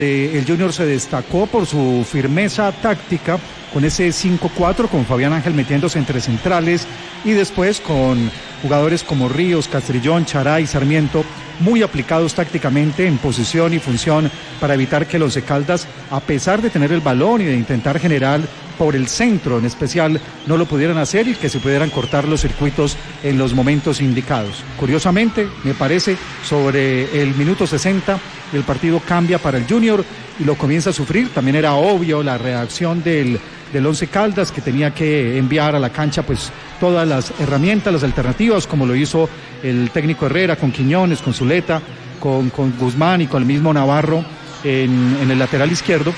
El Junior se destacó por su firmeza táctica con ese 5-4, con Fabián Ángel metiéndose entre centrales y después con jugadores como Ríos, Castrillón, Chará y Sarmiento muy aplicados tácticamente en posición y función para evitar que el Once Caldas, a pesar de tener el balón y de intentar generar por el centro en especial, no lo pudieran hacer y que se pudieran cortar los circuitos en los momentos indicados. Curiosamente, me parece, sobre el minuto 60 el partido cambia para el Junior y lo comienza a sufrir. También era obvio la reacción del Once Caldas, que tenía que enviar a la cancha pues todas las herramientas, las alternativas, como lo hizo el técnico Herrera con Quiñones, con Zuleta, con Guzmán y con el mismo Navarro en el lateral izquierdo.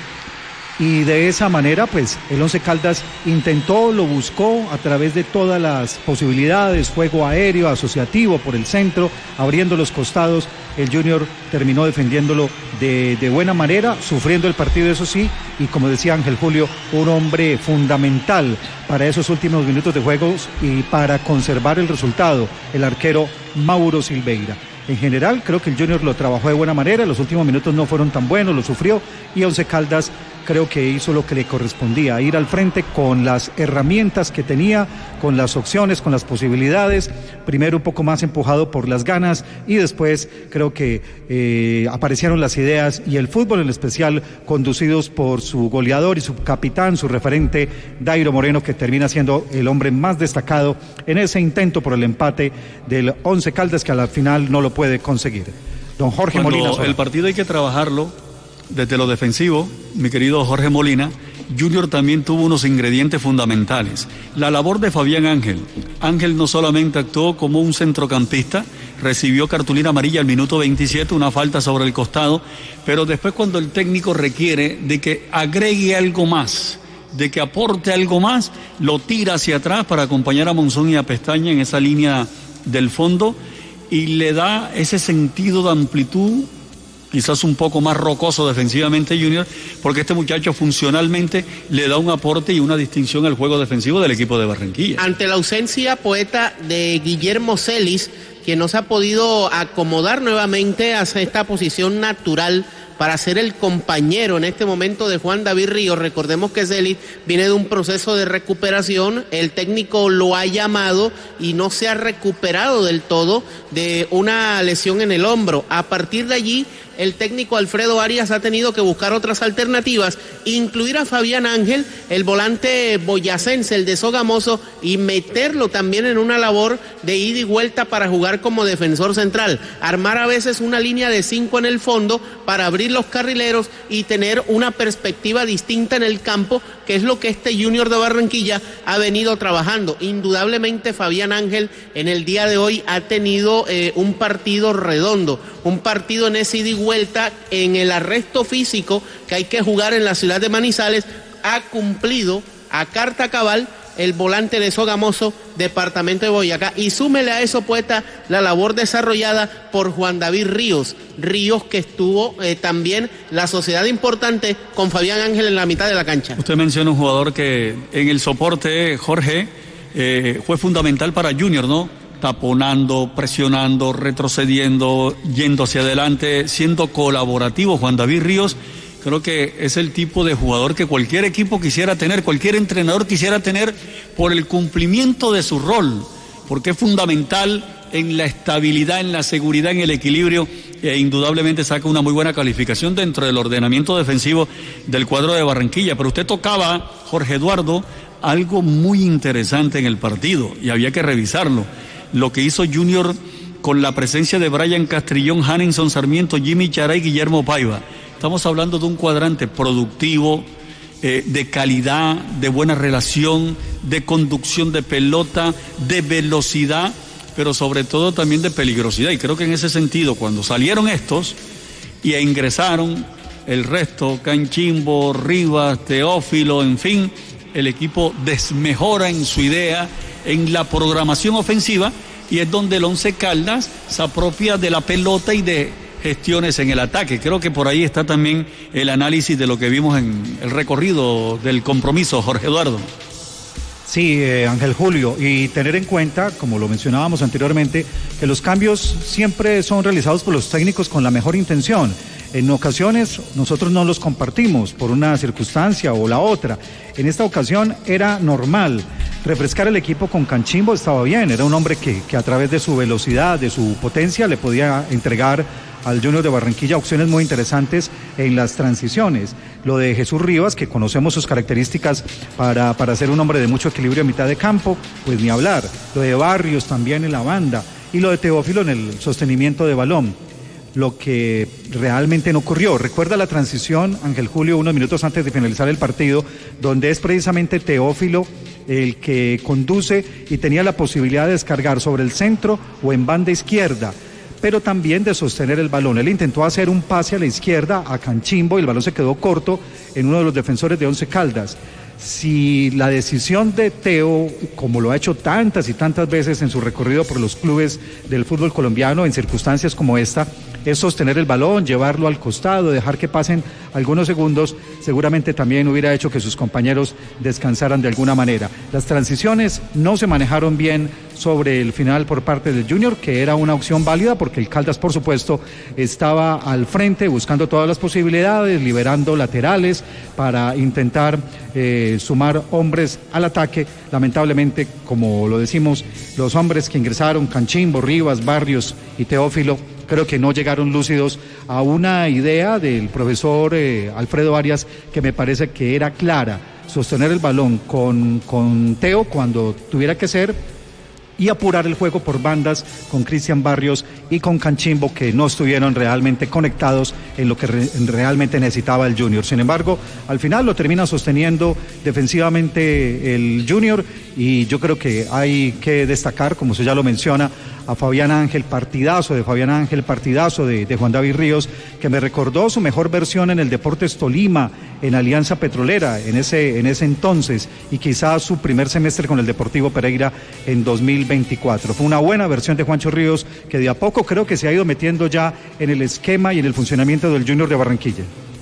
Y de esa manera pues el Once Caldas intentó, lo buscó a través de todas las posibilidades, juego aéreo, asociativo por el centro, abriendo los costados. El Junior terminó defendiéndolo de buena manera, sufriendo el partido, eso sí, y como decía Ángel Julio, un hombre fundamental para esos últimos minutos de juegos y para conservar el resultado, el arquero Mauro Silveira. En general, creo que el Junior lo trabajó de buena manera, los últimos minutos no fueron tan buenos, lo sufrió, y Once Caldas creo que hizo lo que le correspondía, ir al frente con las herramientas que tenía, con las opciones, con las posibilidades, primero un poco más empujado por las ganas, y después creo que aparecieron las ideas y el fútbol en especial, conducidos por su goleador y su capitán, su referente, Dairo Moreno, que termina siendo el hombre más destacado en ese intento por el empate del Once Caldas, que a la final no lo puede conseguir. Don Jorge Molina. El partido hay que trabajarlo desde lo defensivo, mi querido Jorge Molina. Junior también tuvo unos ingredientes fundamentales. La labor de Fabián Ángel. Ángel no solamente actuó como un centrocampista, recibió cartulina amarilla al minuto 27, una falta sobre el costado, pero después cuando el técnico requiere de que agregue algo más, de que aporte algo más, lo tira hacia atrás para acompañar a Monzón y a Pestaña en esa línea del fondo y le da ese sentido de amplitud, quizás un poco más rocoso defensivamente Junior, porque este muchacho funcionalmente le da un aporte y una distinción al juego defensivo del equipo de Barranquilla. Ante la ausencia, poeta, de Guillermo Celis, quien no se ha podido acomodar nuevamente hacia esta posición natural para ser el compañero en este momento de Juan David Ríos. Recordemos que Celis viene de un proceso de recuperación, el técnico lo ha llamado y no se ha recuperado del todo de una lesión en el hombro. A partir de allí, el técnico Alfredo Arias ha tenido que buscar otras alternativas, incluir a Fabián Ángel, el volante boyacense, el de Sogamoso, y meterlo también en una labor de ida y vuelta para jugar como defensor central, armar a veces una línea de 5 en el fondo para abrir los carrileros y tener una perspectiva distinta en el campo, que es lo que este Junior de Barranquilla ha venido trabajando. Indudablemente Fabián Ángel en el día de hoy ha tenido un partido redondo, un partido en ese ida y vuelta, en el arresto físico que hay que jugar en la ciudad de Manizales. Ha cumplido a carta cabal el volante de Sogamoso, departamento de Boyacá, y súmele a eso, poeta, la labor desarrollada por Juan David Ríos, que estuvo también la sociedad importante con Fabián Ángel en la mitad de la cancha. Usted menciona un jugador que en el soporte, Jorge, fue fundamental para Junior, ¿no? Taponando, presionando, retrocediendo, yendo hacia adelante, siendo colaborativo. Juan David Ríos, creo que es el tipo de jugador que cualquier equipo quisiera tener, cualquier entrenador quisiera tener por el cumplimiento de su rol, porque es fundamental en la estabilidad, en la seguridad, en el equilibrio, e indudablemente saca una muy buena calificación dentro del ordenamiento defensivo del cuadro de Barranquilla. Pero usted tocaba, Jorge Eduardo, algo muy interesante en el partido y había que revisarlo. Lo que hizo Junior con la presencia de Brian Castrillón, Hanninson Sarmiento, Jimmy Chará y Guillermo Paiva. Estamos hablando de un cuadrante productivo, de calidad, de buena relación, de conducción de pelota, de velocidad, pero sobre todo también de peligrosidad. Y creo que en ese sentido, cuando salieron estos y ingresaron el resto, Canchimbo, Rivas, Teófilo, en fin, el equipo desmejora en su idea, en la programación ofensiva, y es donde el Once Caldas se apropia de la pelota y de gestiones en el ataque. Creo que por ahí está también el análisis de lo que vimos en el recorrido del compromiso, Jorge Eduardo. Sí, Ángel Julio, y tener en cuenta, como lo mencionábamos anteriormente, que los cambios siempre son realizados por los técnicos con la mejor intención. En ocasiones nosotros no los compartimos por una circunstancia o la otra. En esta ocasión era normal. Refrescar el equipo con Canchimbo estaba bien, era un hombre que a través de su velocidad, de su potencia, le podía entregar al Junior de Barranquilla opciones muy interesantes en las transiciones. Lo de Jesús Rivas, que conocemos sus características para ser un hombre de mucho equilibrio a mitad de campo, pues ni hablar. Lo de Barrios también en la banda y lo de Teófilo en el sostenimiento de balón. Lo que realmente no ocurrió. Recuerda la transición, Ángel Julio, unos minutos antes de finalizar el partido, donde es precisamente Teófilo el que conduce y tenía la posibilidad de descargar sobre el centro o en banda izquierda, pero también de sostener el balón. Él intentó hacer un pase a la izquierda a Canchimbo y el balón se quedó corto en uno de los defensores de Once Caldas. Si la decisión de Teo, como lo ha hecho tantas y tantas veces en su recorrido por los clubes del fútbol colombiano en circunstancias como esta, es sostener el balón, llevarlo al costado, dejar que pasen algunos segundos, seguramente también hubiera hecho que sus compañeros descansaran de alguna manera. Las transiciones no se manejaron bien sobre el final por parte del Junior, que era una opción válida porque el Caldas, por supuesto, estaba al frente buscando todas las posibilidades, liberando laterales para intentar sumar hombres al ataque. Lamentablemente, como lo decimos, los hombres que ingresaron, Canchimbo, Rivas, Barrios y Teófilo, creo que no llegaron lúcidos a una idea del profesor Alfredo Arias que me parece que era clara: sostener el balón con Teo cuando tuviera que ser y apurar el juego por bandas con Cristian Barrios y con Canchimbo, que no estuvieron realmente conectados en lo que realmente necesitaba el Junior. Sin embargo, al final lo termina sosteniendo defensivamente el Junior, y yo creo que hay que destacar, como usted ya lo menciona, a Fabián Ángel, partidazo de Fabián Ángel, partidazo de Juan David Ríos, que me recordó su mejor versión en el Deportes Tolima, en Alianza Petrolera, en ese entonces, y quizás su primer semestre con el Deportivo Pereira en 2024. Fue una buena versión de Juancho Ríos, que de a poco creo que se ha ido metiendo ya en el esquema y en el funcionamiento del Junior de Barranquilla.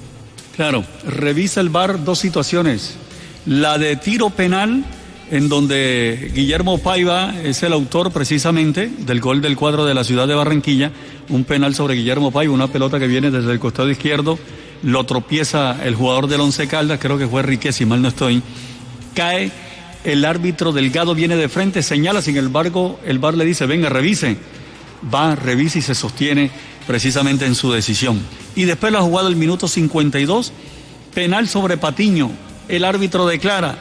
Claro, revisa el VAR dos situaciones: la de tiro penal, en donde Guillermo Paiva es el autor precisamente del gol del cuadro de la ciudad de Barranquilla, un penal sobre Guillermo Paiva, una pelota que viene desde el costado izquierdo, lo tropieza el jugador del Once Caldas, creo que fue Riquet, si mal no estoy, cae, el árbitro Delgado viene de frente, señala, sin embargo el VAR le dice: venga, revise, va, revisa y se sostiene precisamente en su decisión. Y después la jugada del minuto 52, penal sobre Patiño, el árbitro declara,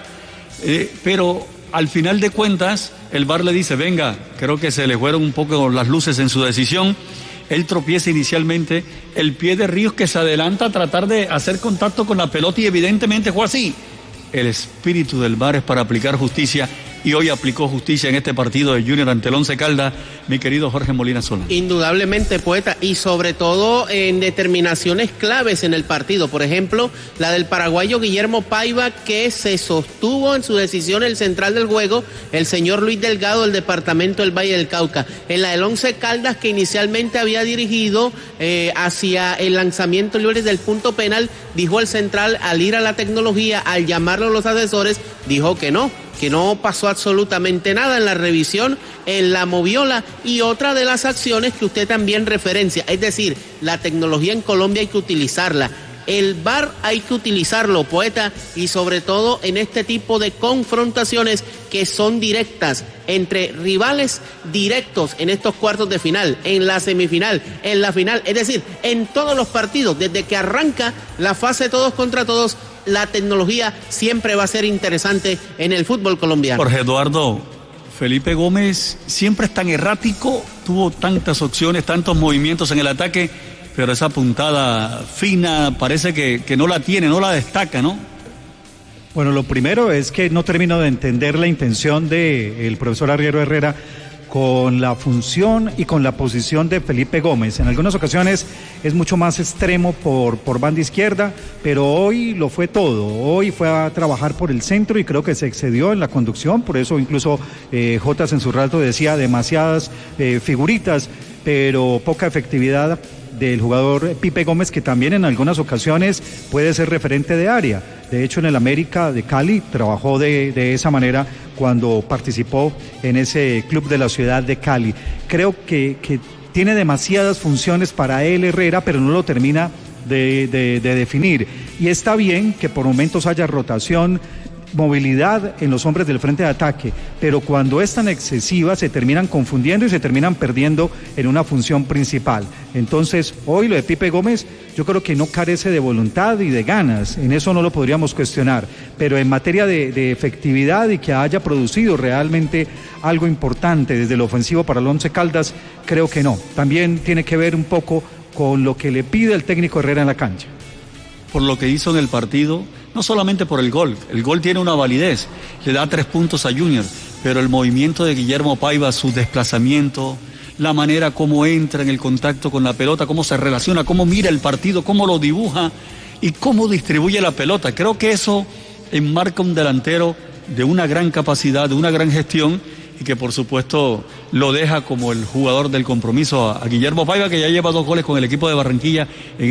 pero al final de cuentas el VAR le dice: venga, creo que se le fueron un poco las luces en su decisión. Él tropieza inicialmente el pie de Ríos, que se adelanta a tratar de hacer contacto con la pelota, y evidentemente fue así. El espíritu del VAR es para aplicar justicia, y hoy aplicó justicia en este partido de Junior ante el Once Caldas, mi querido Jorge Molina Solá. Indudablemente, poeta, y sobre todo en determinaciones claves en el partido. Por ejemplo, la del paraguayo Guillermo Paiva, que se sostuvo en su decisión el central del juego, el señor Luis Delgado del departamento del Valle del Cauca. En la del Once Caldas, que inicialmente había dirigido hacia el lanzamiento libre del punto penal, dijo el central, al ir a la tecnología, al llamarlo los asesores, dijo que no pasó absolutamente nada en la revisión, en la moviola. Y otra de las acciones que usted también referencia, es decir, la tecnología en Colombia hay que utilizarla. El VAR hay que utilizarlo, poeta, y sobre todo en este tipo de confrontaciones que son directas entre rivales directos en estos cuartos de final, en la semifinal, en la final, es decir, en todos los partidos, desde que arranca la fase todos contra todos. La tecnología siempre va a ser interesante en el fútbol colombiano. Jorge Eduardo, Felipe Gómez siempre es tan errático, tuvo tantas opciones, tantos movimientos en el ataque, pero esa puntada fina parece que no la tiene, no la destaca, ¿no? Bueno, lo primero es que no termino de entender la intención del profesor Arriero Herrera con la función y con la posición de Felipe Gómez. En algunas ocasiones es mucho más extremo por banda izquierda, pero hoy lo fue todo. Hoy fue a trabajar por el centro y creo que se excedió en la conducción. Por eso incluso Jotas en su rato decía demasiadas figuritas, pero poca efectividad del jugador Pipe Gómez, que también en algunas ocasiones puede ser referente de área. De hecho, en el América de Cali trabajó de esa manera cuando participó en ese club de la ciudad de Cali. Creo que tiene demasiadas funciones para él, Herrera, pero no lo termina de definir. Y está bien que por momentos haya rotación, movilidad en los hombres del frente de ataque, pero cuando es tan excesiva se terminan confundiendo y se terminan perdiendo en una función principal. Entonces, hoy lo de Pipe Gómez, yo creo que no carece de voluntad y de ganas, en eso no lo podríamos cuestionar, pero en materia de efectividad y que haya producido realmente algo importante desde lo ofensivo para el Once Caldas, creo que no. También tiene que ver un poco con lo que le pide el técnico Herrera en la cancha. Por lo que hizo en el partido, no solamente por el gol tiene una validez, le da 3 puntos a Junior, pero el movimiento de Guillermo Paiva, su desplazamiento, la manera como entra en el contacto con la pelota, cómo se relaciona, cómo mira el partido, cómo lo dibuja y cómo distribuye la pelota. Creo que eso enmarca un delantero de una gran capacidad, de una gran gestión, y que por supuesto lo deja como el jugador del compromiso a Guillermo Paiva, que ya lleva 2 goles con el equipo de Barranquilla en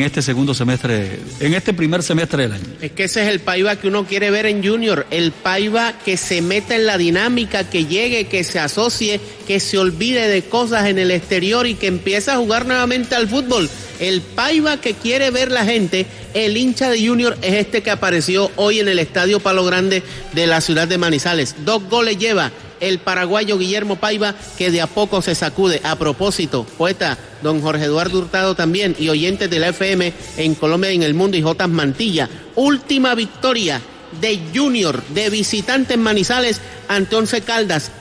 este primer semestre del año. Es que ese es el Paiva que uno quiere ver en Junior, el Paiva que se meta en la dinámica, que llegue, que se asocie, que se olvide de cosas en el exterior y que empiece a jugar nuevamente al fútbol. El Paiva que quiere ver la gente, el hincha de Junior, es este que apareció hoy en el Estadio Palo Grande de la ciudad de Manizales. 2 goles lleva el paraguayo Guillermo Paiva, que de a poco se sacude. A propósito, poeta don Jorge Eduardo Hurtado también, y oyentes de la FM en Colombia y en el mundo, y Jotas Mantilla. Última victoria de Junior de visitante en Manizales ante Once Caldas,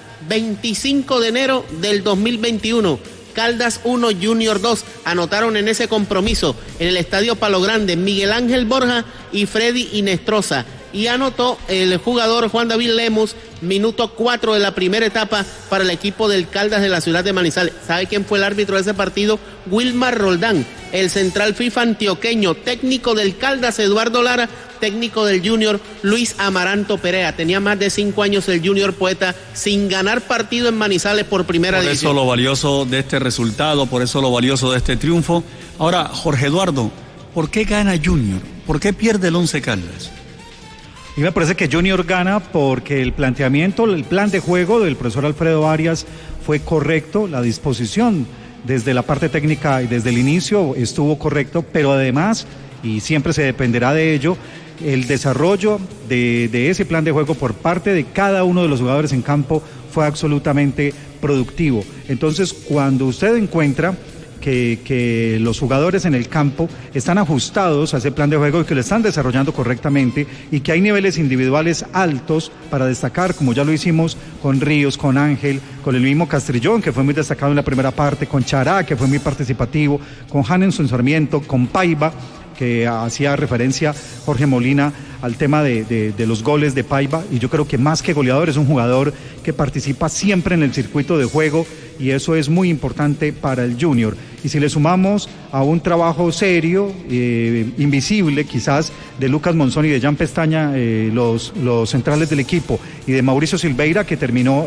25 de enero del 2021. Caldas 1, Junior 2, anotaron en ese compromiso en el Estadio Palo Grande Miguel Ángel Borja y Freddy Inestrosa. Y anotó el jugador Juan David Lemus, minuto 4 de la primera etapa para el equipo del Caldas de la ciudad de Manizales. ¿Sabe quién fue el árbitro de ese partido? Wilmar Roldán, el central FIFA antioqueño, técnico del Caldas Eduardo Lara, técnico del Junior Luis Amaranto Perea. Tenía más de 5 años el Junior, poeta, sin ganar partido en Manizales por primera división. Por eso lo valioso de este resultado, por eso lo valioso de este triunfo. Ahora, Jorge Eduardo, ¿por qué gana Junior? ¿Por qué pierde el Once Caldas? Y me parece que Junior gana porque el planteamiento, el plan de juego del profesor Alfredo Arias fue correcto, la disposición desde la parte técnica y desde el inicio estuvo correcto, pero además, y siempre se dependerá de ello, el desarrollo de ese plan de juego por parte de cada uno de los jugadores en campo fue absolutamente productivo. Entonces, cuando usted encuentra que los jugadores en el campo están ajustados a ese plan de juego y que lo están desarrollando correctamente y que hay niveles individuales altos para destacar, como ya lo hicimos con Ríos, con Ángel, con el mismo Castrillón, que fue muy destacado en la primera parte, con Chará, que fue muy participativo, con Hanenson Sarmiento, con Paiva, que hacía referencia Jorge Molina al tema de los goles de Paiva, y yo creo que más que goleador es un jugador que participa siempre en el circuito de juego, y eso es muy importante para el Junior. Y si le sumamos a un trabajo serio, invisible quizás, de Lucas Monzón y de Jan Pestaña, los centrales del equipo, y de Mauro Silveira que terminó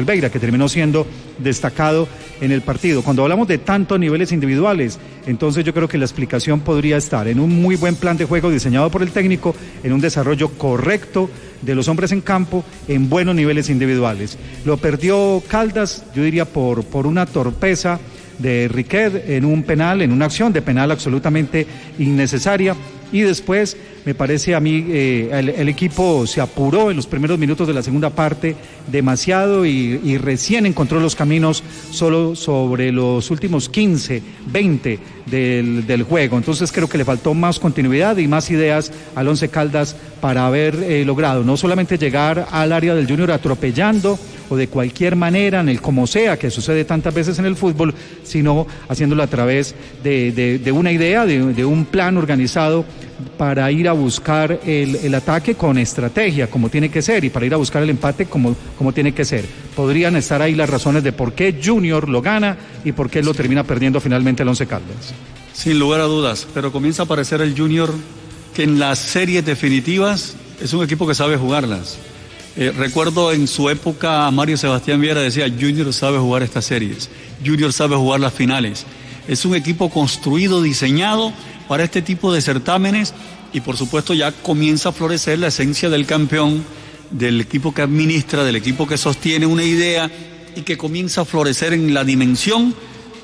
siendo destacado en el partido. Cuando hablamos de tantos niveles individuales, entonces yo creo que la explicación podría estar en un muy buen plan de juego diseñado por el técnico, en un desarrollo correcto de los hombres en campo, en buenos niveles individuales. Lo perdió Caldas, yo diría por una torpeza de Riquet en un penal, en una acción de penal absolutamente innecesaria, y después me parece a mí el equipo se apuró en los primeros minutos de la segunda parte demasiado y recién encontró los caminos solo sobre los últimos 15, 20 del juego. Entonces creo que le faltó más continuidad y más ideas al Once Caldas para haber logrado no solamente llegar al área del Junior atropellando o de cualquier manera, en el como sea, que sucede tantas veces en el fútbol, sino haciéndolo a través de una idea, de un plan organizado para ir a buscar el ataque con estrategia, como tiene que ser, y para ir a buscar el empate como tiene que ser. Podrían estar ahí las razones de por qué Junior lo gana y por qué lo termina perdiendo finalmente el Once Caldas. Sin lugar a dudas, pero comienza a aparecer el Junior que en las series definitivas es un equipo que sabe jugarlas. Recuerdo en su época Mario Sebastián Viera decía, Junior sabe jugar estas series, Junior sabe jugar las finales. Es un equipo construido, diseñado para este tipo de certámenes, y por supuesto ya comienza a florecer la esencia del campeón, del equipo que administra, del equipo que sostiene una idea y que comienza a florecer en la dimensión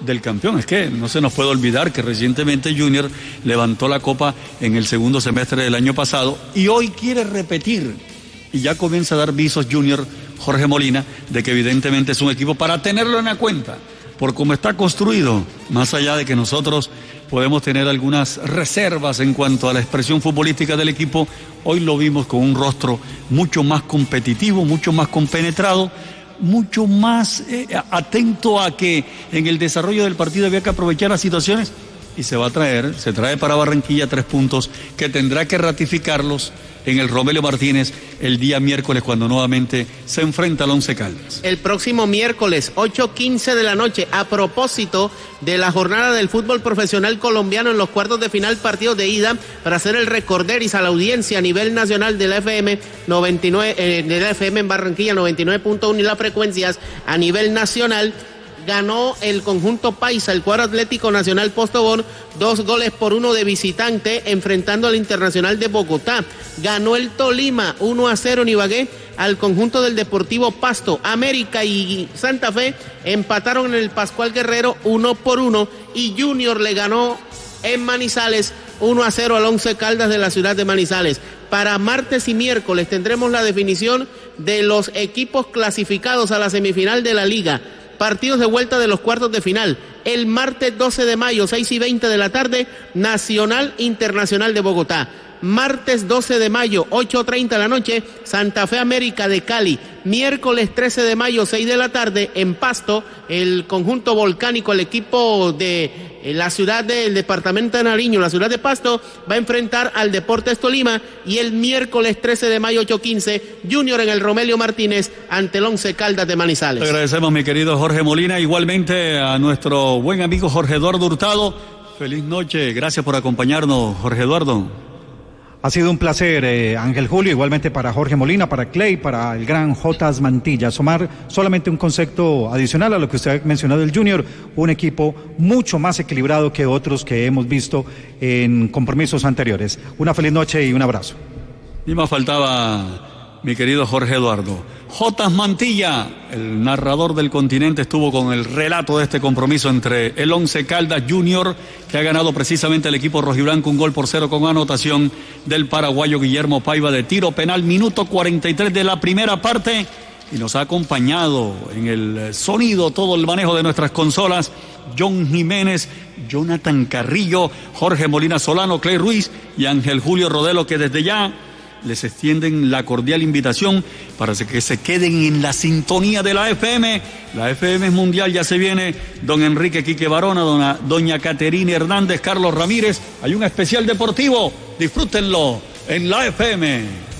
del campeón. Es que no se nos puede olvidar que recientemente Junior levantó la copa en el segundo semestre del año pasado y hoy quiere repetir. Y ya comienza a dar visos Junior, Jorge Molina, de que evidentemente es un equipo para tenerlo en la cuenta, por cómo está construido, más allá de que nosotros podemos tener algunas reservas en cuanto a la expresión futbolística del equipo. Hoy lo vimos con un rostro mucho más competitivo, mucho más compenetrado, mucho más atento a que en el desarrollo del partido había que aprovechar las situaciones, y se trae para Barranquilla 3 puntos que tendrá que ratificarlos en el Romelio Martínez el día miércoles, cuando nuevamente se enfrenta al Once Caldas. El próximo miércoles, 8:15 de la noche, a propósito de la jornada del fútbol profesional colombiano en los cuartos de final, partidos de ida, para hacer el recorderis a la audiencia a nivel nacional de la FM 99, de la FM en Barranquilla 99.1 y las frecuencias a nivel nacional. Ganó el conjunto paisa, el cuadro Atlético Nacional Postobón, 2-1 de visitante, enfrentando al Internacional de Bogotá. Ganó el Tolima 1-0 en Ibagué al conjunto del Deportivo Pasto. América y Santa Fe empataron en el Pascual Guerrero 1-1 y Junior le ganó en Manizales 1-0 al Once Caldas de la ciudad de Manizales. Para martes y miércoles tendremos la definición de los equipos clasificados a la semifinal de la Liga. Partidos de vuelta de los cuartos de final. El martes 12 de mayo, 6:20 de la tarde, Nacional Internacional de Bogotá. Martes 12 de mayo, 8:30 de la noche, Santa Fe América de Cali. Miércoles 13 de mayo, 6 de la tarde, en Pasto, el conjunto volcánico, el equipo de la ciudad del departamento de Nariño, la ciudad de Pasto, va a enfrentar al Deportes Tolima. Y el miércoles 13 de mayo, 8:15, Junior en el Romelio Martínez ante el Once Caldas de Manizales. Te agradecemos, mi querido Jorge Molina, igualmente a nuestro buen amigo Jorge Eduardo Hurtado. Feliz noche, gracias por acompañarnos, Jorge Eduardo. Ha sido un placer, Ángel Julio, igualmente para Jorge Molina, para Clay, para el gran Jotas Mantilla. Sumar solamente un concepto adicional a lo que usted ha mencionado del Junior, un equipo mucho más equilibrado que otros que hemos visto en compromisos anteriores. Una feliz noche y un abrazo. Y más faltaba mi querido Jorge Eduardo. Jotas Mantilla, el narrador del continente, estuvo con el relato de este compromiso entre el Once Caldas Junior, que ha ganado precisamente el equipo rojiblanco 1-0 con anotación del paraguayo Guillermo Paiva de tiro penal, minuto 43 de la primera parte, y nos ha acompañado en el sonido, todo el manejo de nuestras consolas, John Jiménez, Jonathan Carrillo, Jorge Molina Solano, Clay Ruiz y Ángel Julio Rodelo, que desde ya les extienden la cordial invitación para que se queden en la sintonía de la FM. La FM es mundial, ya se viene don Enrique Quique Barona, doña Caterina Hernández, Carlos Ramírez. Hay un especial deportivo, disfrútenlo en la FM.